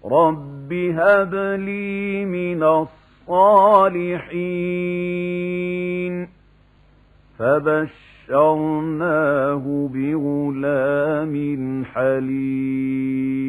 رب هب لي من الصالحين فبشرناه بغلام حليم